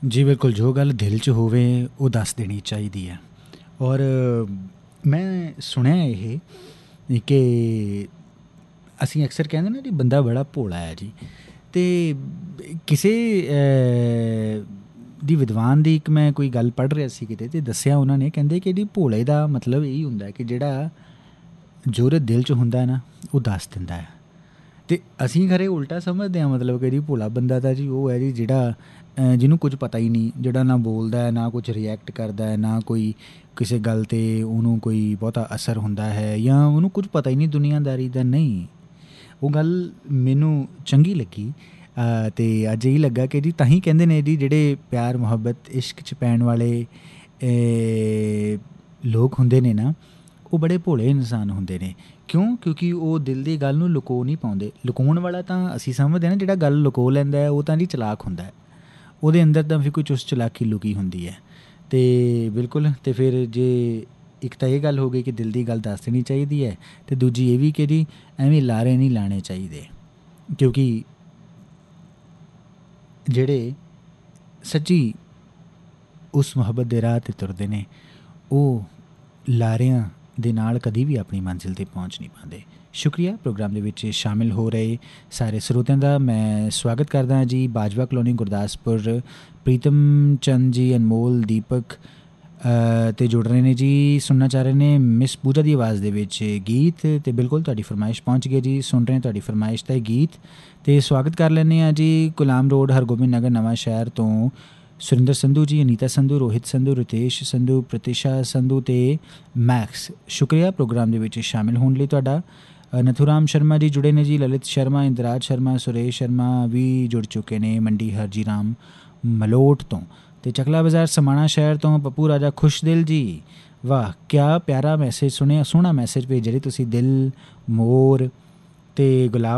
ਜੀ ਬਿਲਕੁਲ, ਜੋ ਗੱਲ ਦਿਲ 'ਚ ਹੋਵੇ ਉਹ ਦੱਸ ਦੇਣੀ ਚਾਹੀਦੀ ਹੈ। ਔਰ ਮੈਂ ਸੁਣਿਆ ਇਹ ਕਿ ਅਸੀਂ ਅਕਸਰ ਕਹਿੰਦੇ ਨਾ ਜੀ ਬੰਦਾ ਬੜਾ ਭੋਲਾ ਹੈ ਜੀ। ਅਤੇ ਕਿਸੇ ਦੀ ਵਿਦਵਾਨ ਦੀ ਇੱਕ ਮੈਂ ਕੋਈ ਗੱਲ ਪੜ੍ਹ ਰਿਹਾ ਸੀ ਕਿਤੇ, ਅਤੇ ਦੱਸਿਆ ਉਹਨਾਂ ਨੇ, ਕਹਿੰਦੇ ਕਿ ਜੀ ਭੋਲੇ ਦਾ ਮਤਲਬ ਇਹੀ ਹੁੰਦਾ ਕਿ ਜਿਹੜਾ ਜੋ ਉਹਦੇ ਦਿਲ 'ਚ ਹੁੰਦਾ ਨਾ ਉਹ ਦੱਸ ਦਿੰਦਾ ਹੈ। ਅਤੇ ਅਸੀਂ ਖਰੇ ਉਲਟਾ ਸਮਝਦੇ ਹਾਂ, ਮਤਲਬ ਕਿ ਜੀ ਭੋਲਾ ਬੰਦਾ ਤਾਂ ਜੀ ਉਹ ਹੈ ਜੀ ਜਿਹੜਾ ਜਿਹਨੂੰ ਕੁਝ ਪਤਾ ਹੀ ਨਹੀਂ, ਜਿਹੜਾ ਨਾ ਬੋਲਦਾ ਹੈ, ਨਾ ਕੁਝ ਰਿਐਕਟ ਕਰਦਾ ਹੈ, ਨਾ ਕੋਈ ਕਿਸੇ ਗੱਲ 'ਤੇ ਉਹਨੂੰ ਕੋਈ ਬਹੁਤਾ ਅਸਰ ਹੁੰਦਾ ਹੈ, ਜਾਂ ਉਹਨੂੰ ਕੁਝ ਪਤਾ ਹੀ ਨਹੀਂ ਦੁਨੀਆਦਾਰੀ ਦਾ। ਨਹੀਂ, ਉਹ ਗੱਲ ਮੈਨੂੰ ਚੰਗੀ ਲੱਗੀ। ਅਤੇ ਅੱਜ ਇਹੀ ਲੱਗਾ ਕਿ ਜੀ ਤਾਂ ਹੀ ਕਹਿੰਦੇ ਨੇ ਜੀ ਜਿਹੜੇ ਪਿਆਰ ਮੁਹੱਬਤ ਇਸ਼ਕ 'ਚ ਪੈਣ ਵਾਲੇ ਲੋਕ ਹੁੰਦੇ ਨੇ ਨਾ, ਉਹ ਬੜੇ ਭੋਲੇ ਇਨਸਾਨ ਹੁੰਦੇ ਨੇ। ਕਿਉਂ? ਕਿਉਂਕਿ ਉਹ ਦਿਲ ਦੀ ਗੱਲ ਨੂੰ ਲੁਕੋ ਨਹੀਂ ਪਾਉਂਦੇ। ਲੁਕਾਉਣ ਵਾਲਾ ਤਾਂ ਅਸੀਂ ਸਮਝਦੇ ਨਾ ਜਿਹੜਾ ਗੱਲ ਲੁਕੋ ਲੈਂਦਾ ਹੈ ਉਹ ਤਾਂ ਜੀ ਚਲਾਕ ਹੁੰਦਾ ਹੈ, ਉਹਦੇ ਅੰਦਰ ਤਾਂ ਫਿਰ ਕੁਝ ਉਸ ਚਲਾਕੀ ਲੁਕੀ ਹੁੰਦੀ ਹੈ। ਅਤੇ ਬਿਲਕੁਲ, ਅਤੇ ਫਿਰ ਜੇ ਇੱਕ ਤਾਂ ਇਹ ਗੱਲ ਹੋ ਗਈ ਕਿ ਦਿਲ ਦੀ ਗੱਲ ਦੱਸ ਦੇਣੀ ਚਾਹੀਦੀ ਹੈ, ਅਤੇ ਦੂਜੀ ਇਹ ਵੀ ਕਿ ਜੀ ਐਵੇਂ ਲਾਰੇ ਨਹੀਂ ਲਾਣੇ ਚਾਹੀਦੇ, ਕਿਉਂਕਿ ਜਿਹੜੇ ਸੱਚੀ ਉਸ ਮੁਹੱਬਤ ਦੇ ਰਾਹ 'ਤੇ ਤੁਰਦੇ ਨੇ ਉਹ ਲਾਰਿਆਂ ਦੇ ਨਾਲ ਕਦੀ ਵੀ ਆਪਣੀ ਮੰਜ਼ਿਲ 'ਤੇ ਪਹੁੰਚ ਨਹੀਂ ਪਾਉਂਦੇ। ਸ਼ੁਕਰੀਆ ਪ੍ਰੋਗਰਾਮ ਦੇ ਵਿੱਚ ਸ਼ਾਮਿਲ ਹੋ ਰਹੇ ਸਾਰੇ ਸਰੋਤਿਆਂ ਦਾ ਮੈਂ ਸਵਾਗਤ ਕਰਦਾ ਹਾਂ ਜੀ। ਬਾਜਵਾ ਕਲੋਨੀ ਗੁਰਦਾਸਪੁਰ ਪ੍ਰੀਤਮ ਚੰਦ ਜੀ, ਅਨਮੋਲ, ਦੀਪਕ ਅਤੇ ਜੁੜ ਰਹੇ ਨੇ ਜੀ, ਸੁਣਨਾ ਚਾਹ ਰਹੇ ਨੇ ਮਿਸ ਪੂਜਾ ਦੀ ਆਵਾਜ਼ ਦੇ ਵਿੱਚ ਗੀਤ। ਅਤੇ ਬਿਲਕੁਲ ਤੁਹਾਡੀ ਫਰਮਾਇਸ਼ ਪਹੁੰਚ ਗਈ ਜੀ, ਸੁਣ ਰਹੇ ਤੁਹਾਡੀ ਫਰਮਾਇਸ਼ ਦਾ ਗੀਤ। ਅਤੇ ਸਵਾਗਤ ਕਰ ਲੈਂਦੇ ਹਾਂ ਜੀ ਗੁਲਾਮ ਰੋਡ, ਹਰਗੋਬਿੰਦ ਨਗਰ, ਨਵਾਂ ਸ਼ਹਿਰ ਤੋਂ ਸੁਰਿੰਦਰ ਸੰਧੂ ਜੀ, ਅਨੀਤਾ ਸੰਧੂ, ਰੋਹਿਤ ਸੰਧੂ, ਰਿਤੇਸ਼ ਸੰਧੂ, ਪ੍ਰਤਿਸ਼ਾ ਸੰਧੂ ਅਤੇ ਮੈਕਸ। ਸ਼ੁਕਰੀਆ ਪ੍ਰੋਗਰਾਮ ਦੇ ਵਿੱਚ ਸ਼ਾਮਿਲ ਹੋਣ ਲਈ ਤੁਹਾਡਾ। ਨਥੂਰਾਮ ਸ਼ਰਮਾ ਜੀ ਜੁੜੇ ਨੇ ਜੀ, ਲਲਿਤ ਸ਼ਰਮਾ, ਇੰਦਰਾਜ ਸ਼ਰਮਾ, ਸੁਰੇਸ਼ ਸ਼ਰਮਾ ਵੀ ਜੁੜ ਚੁੱਕੇ ਨੇ ਮੰਡੀ ਹਰਜੀ ਰਾਮ ਮਲੋਟ ਤੋਂ। ਅਤੇ ਚਕਲਾ ਬਾਜ਼ਾਰ ਸਮਾਣਾ ਸ਼ਹਿਰ ਤੋਂ ਪੱਪੂ ਰਾਜਾ ਖੁਸ਼ਦਿਲ ਜੀ, ਵਾਹ ਕਿਆ ਪਿਆਰਾ ਮੈਸੇਜ ਸੁਣਿਆ, ਸੋਹਣਾ ਮੈਸੇਜ ਭੇਜ ਰਹੇ ਤੁਸੀਂ। ਦਿਲ, ਮੋਰ ਅਤੇ ਗੁਲਾਬ